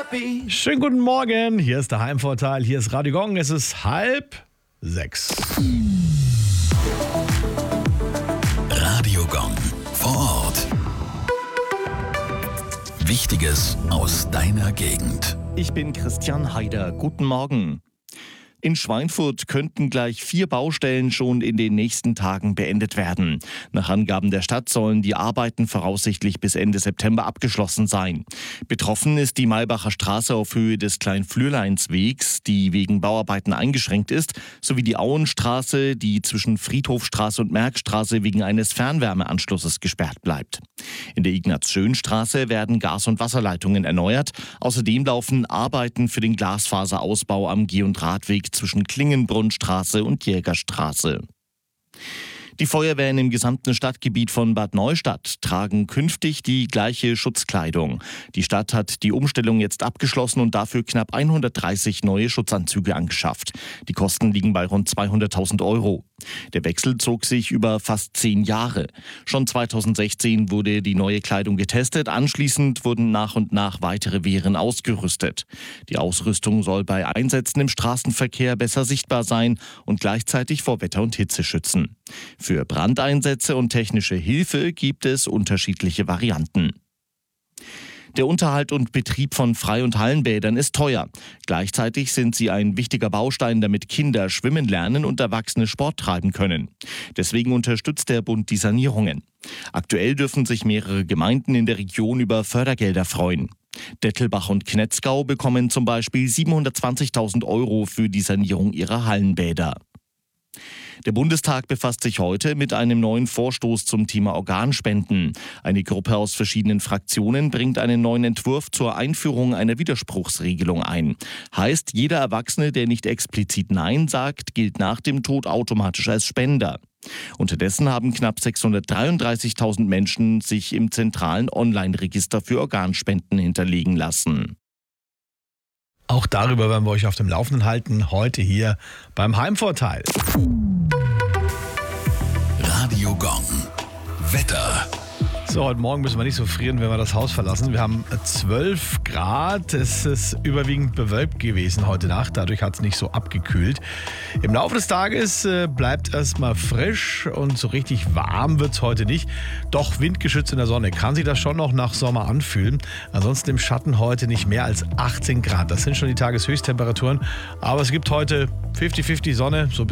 Schönen guten Morgen, hier ist der Heimvorteil, hier ist Radio Gong, es ist 5:30. Radio Gong vor Ort. Wichtiges aus deiner Gegend. Ich bin Christian Haider. Guten Morgen. In Schweinfurt könnten gleich 4 Baustellen schon in den nächsten Tagen beendet werden. Nach Angaben der Stadt sollen die Arbeiten voraussichtlich bis Ende September abgeschlossen sein. Betroffen ist die Maybacher Straße auf Höhe des Klein-Flürleinswegs, die wegen Bauarbeiten eingeschränkt ist, sowie die Auenstraße, die zwischen Friedhofstraße und Merkstraße wegen eines Fernwärmeanschlusses gesperrt bleibt. In der Ignaz-Schön-Straße werden Gas- und Wasserleitungen erneuert. Außerdem laufen Arbeiten für den Glasfaserausbau am Geh- und Radweg zwischen Klingenbrunnstraße und Jägerstraße. Die Feuerwehren im gesamten Stadtgebiet von Bad Neustadt tragen künftig die gleiche Schutzkleidung. Die Stadt hat die Umstellung jetzt abgeschlossen und dafür knapp 130 neue Schutzanzüge angeschafft. Die Kosten liegen bei rund 200.000 €. Der Wechsel zog sich über fast 10 Jahre. Schon 2016 wurde die neue Kleidung getestet. Anschließend wurden nach und nach weitere Wehren ausgerüstet. Die Ausrüstung soll bei Einsätzen im Straßenverkehr besser sichtbar sein und gleichzeitig vor Wetter und Hitze schützen. Für Brandeinsätze und technische Hilfe gibt es unterschiedliche Varianten. Der Unterhalt und Betrieb von Frei- und Hallenbädern ist teuer. Gleichzeitig sind sie ein wichtiger Baustein, damit Kinder schwimmen lernen und Erwachsene Sport treiben können. Deswegen unterstützt der Bund die Sanierungen. Aktuell dürfen sich mehrere Gemeinden in der Region über Fördergelder freuen. Dettelbach und Knetzgau bekommen zum Beispiel 720.000 € für die Sanierung ihrer Hallenbäder. Der Bundestag befasst sich heute mit einem neuen Vorstoß zum Thema Organspenden. Eine Gruppe aus verschiedenen Fraktionen bringt einen neuen Entwurf zur Einführung einer Widerspruchsregelung ein. Heißt, jeder Erwachsene, der nicht explizit Nein sagt, gilt nach dem Tod automatisch als Spender. Unterdessen haben knapp 633.000 Menschen sich im zentralen Online-Register für Organspenden hinterlegen lassen. Auch darüber werden wir euch auf dem Laufenden halten, heute hier beim Heimvorteil. Radio Gong. Wetter. So, heute Morgen müssen wir nicht so frieren, wenn wir das Haus verlassen. Wir haben 12 Grad. Es ist überwiegend bewölkt gewesen heute Nacht. Dadurch hat es nicht so abgekühlt. Im Laufe des Tages bleibt erstmal frisch und so richtig warm wird es heute nicht. Doch windgeschützt in der Sonne kann sich das schon noch nach Sommer anfühlen. Ansonsten im Schatten heute nicht mehr als 18 Grad. Das sind schon die Tageshöchsttemperaturen. Aber es gibt heute 50-50 Sonne. So